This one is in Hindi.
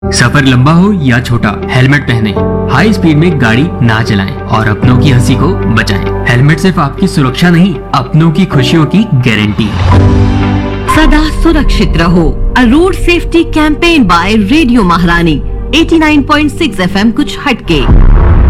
सफर लंबा हो या छोटा, हेलमेट पहने, हाई स्पीड में गाड़ी ना चलाएं और अपनों की हंसी को बचाएं। हेलमेट सिर्फ आपकी सुरक्षा नहीं, अपनों की खुशियों की गारंटी है। सदा सुरक्षित रहो। अ road safety campaign bye radio महारानी 89.6 FM कुछ हटके।